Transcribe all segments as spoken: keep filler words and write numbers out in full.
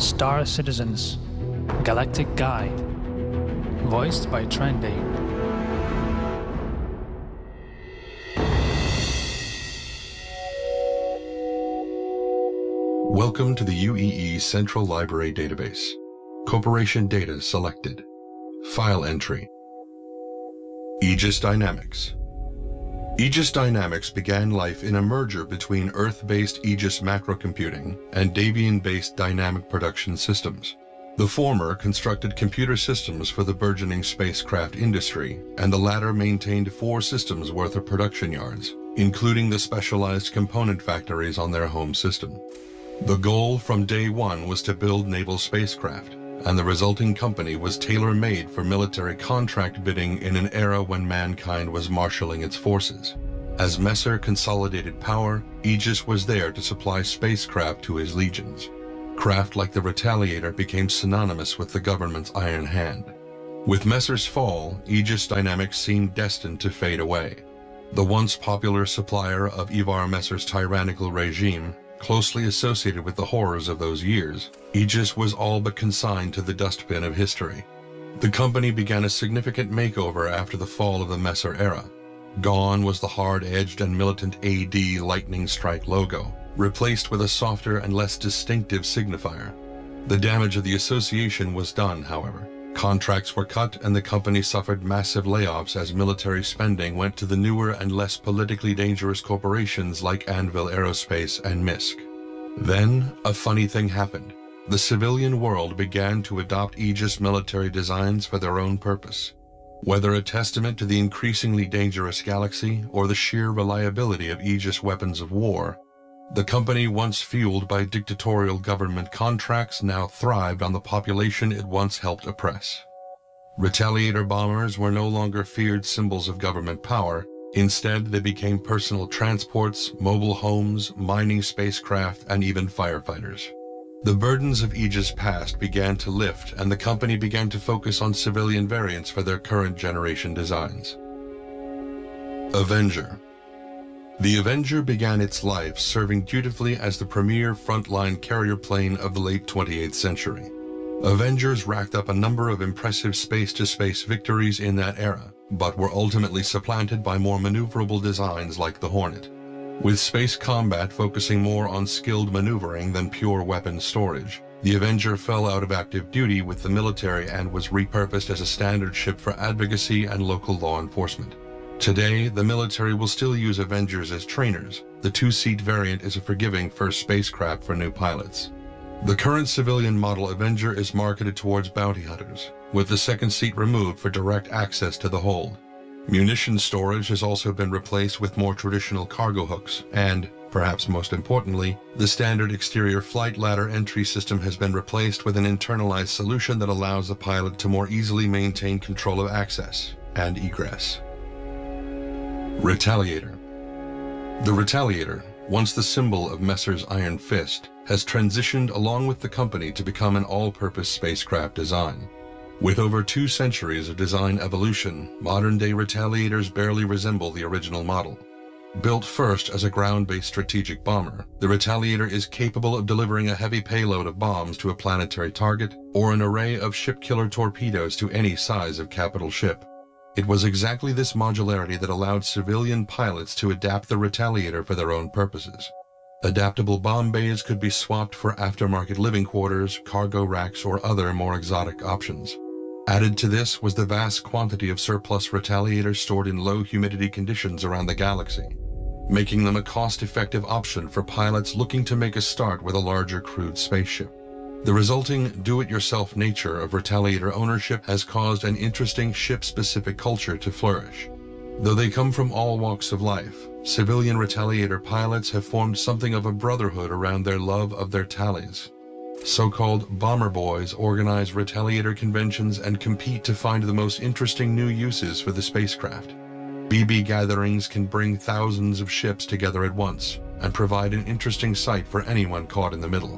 Star Citizens Galactic Guide, voiced by Trendy. Welcome to the U E E Central Library Database. Corporation data selected. File entry. Aegis Dynamics. Aegis Dynamics began life in a merger between Earth-based Aegis Macrocomputing and Davian-based Dynamic Production Systems. The former constructed computer systems for the burgeoning spacecraft industry, and the latter maintained four systems worth of production yards, including the specialized component factories on their home system. The goal from day one was to build naval spacecraft, and the resulting company was tailor-made for military contract bidding in an era when mankind was marshaling its forces. As Messer consolidated power, Aegis was there to supply spacecraft to his legions. Craft like the Retaliator became synonymous with the government's iron hand. With Messer's fall, Aegis Dynamics seemed destined to fade away. The once popular supplier of Ivar Messer's tyrannical regime, closely associated with the horrors of those years, Aegis was all but consigned to the dustbin of history. The company began a significant makeover after the fall of the Messer era. Gone was the hard-edged and militant A D lightning strike logo, replaced with a softer and less distinctive signifier. The damage of the association was done, however. Contracts were cut and the company suffered massive layoffs as military spending went to the newer and less politically dangerous corporations like Anvil Aerospace and M I S C. Then, a funny thing happened. The civilian world began to adopt Aegis military designs for their own purpose. Whether a testament to the increasingly dangerous galaxy or the sheer reliability of Aegis weapons of war, the company once fueled by dictatorial government contracts now thrived on the population it once helped oppress. Retaliator bombers were no longer feared symbols of government power. Instead, they became personal transports, mobile homes, mining spacecraft, and even firefighters. The burdens of Aegis past began to lift, and the company began to focus on civilian variants for their current generation designs. Avenger. The Avenger began its life serving dutifully as the premier frontline carrier plane of the late twenty-eighth century. Avengers racked up a number of impressive space-to-space victories in that era, but were ultimately supplanted by more maneuverable designs like the Hornet. With space combat focusing more on skilled maneuvering than pure weapon storage, the Avenger fell out of active duty with the military and was repurposed as a standard ship for advocacy and local law enforcement. Today, the military will still use Avengers as trainers. The two-seat variant is a forgiving first spacecraft for new pilots. The current civilian model Avenger is marketed towards bounty hunters, with the second seat removed for direct access to the hold. Munition storage has also been replaced with more traditional cargo hooks, and, perhaps most importantly, the standard exterior flight ladder entry system has been replaced with an internalized solution that allows the pilot to more easily maintain control of access and egress. Retaliator. The Retaliator, once the symbol of Messer's Iron Fist, has transitioned along with the company to become an all-purpose spacecraft design. With over two centuries of design evolution, modern-day Retaliators barely resemble the original model. Built first as a ground-based strategic bomber, the Retaliator is capable of delivering a heavy payload of bombs to a planetary target or an array of ship-killer torpedoes to any size of capital ship. It was exactly this modularity that allowed civilian pilots to adapt the Retaliator for their own purposes. Adaptable bomb bays could be swapped for aftermarket living quarters, cargo racks, or other more exotic options. Added to this was the vast quantity of surplus Retaliators stored in low humidity conditions around the galaxy, making them a cost-effective option for pilots looking to make a start with a larger crewed spaceship. The resulting do-it-yourself nature of Retaliator ownership has caused an interesting ship-specific culture to flourish. Though they come from all walks of life, civilian Retaliator pilots have formed something of a brotherhood around their love of their tallies. So-called Bomber Boys organize Retaliator conventions and compete to find the most interesting new uses for the spacecraft. B B gatherings can bring thousands of ships together at once and provide an interesting sight for anyone caught in the middle.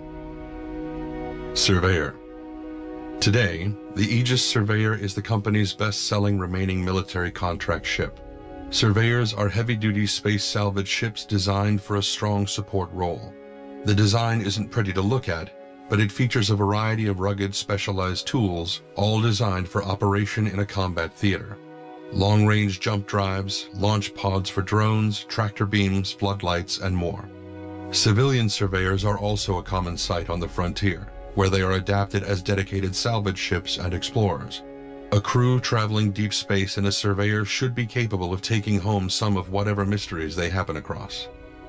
Surveyor. Today, the Aegis Surveyor is the company's best-selling remaining military contract ship. Surveyors are heavy-duty space salvage ships designed for a strong support role. The design isn't pretty to look at, but it features a variety of rugged, specialized tools, all designed for operation in a combat theater. Long-range jump drives, launch pods for drones, tractor beams, floodlights, and more. Civilian surveyors are also a common sight on the frontier, where they are adapted as dedicated salvage ships and explorers. A crew traveling deep space in a surveyor should be capable of taking home some of whatever mysteries they happen across.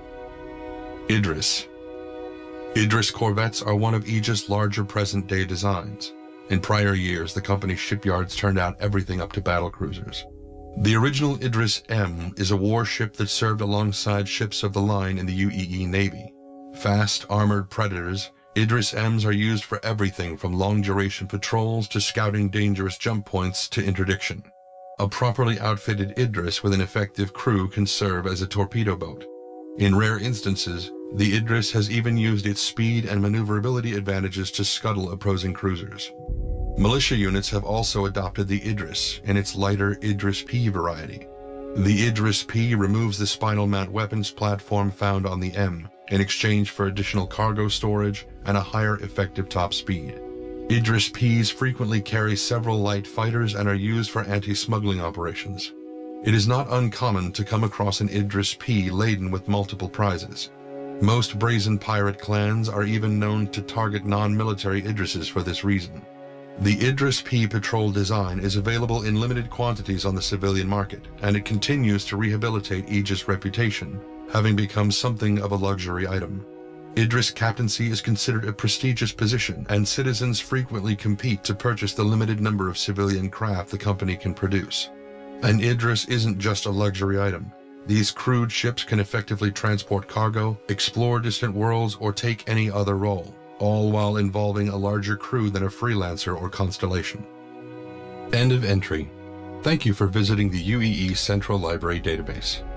Idris. Idris corvettes are one of Aegis' larger present-day designs. In prior years, the company's shipyards turned out everything up to battlecruisers. The original Idris M is a warship that served alongside ships of the line in the U E E Navy. Fast, armored predators, Idris M's are used for everything from long-duration patrols to scouting dangerous jump points to interdiction. A properly outfitted Idris with an effective crew can serve as a torpedo boat. In rare instances, the Idris has even used its speed and maneuverability advantages to scuttle opposing cruisers. Militia units have also adopted the Idris in its lighter Idris P variety. The Idris P removes the spinal mount weapons platform found on the M in exchange for additional cargo storage and a higher effective top speed. Idris Ps frequently carry several light fighters and are used for anti-smuggling operations. It is not uncommon to come across an Idris P laden with multiple prizes. Most brazen pirate clans are even known to target non-military Idrises for this reason. The Idris P patrol design is available in limited quantities on the civilian market, and it continues to rehabilitate Aegis' reputation, having become something of a luxury item. Idris captaincy is considered a prestigious position, and citizens frequently compete to purchase the limited number of civilian craft the company can produce. An Idris isn't just a luxury item. These crewed ships can effectively transport cargo, explore distant worlds, or take any other role, all while involving a larger crew than a freelancer or constellation. End of entry. Thank you for visiting the U E E Central Library Database.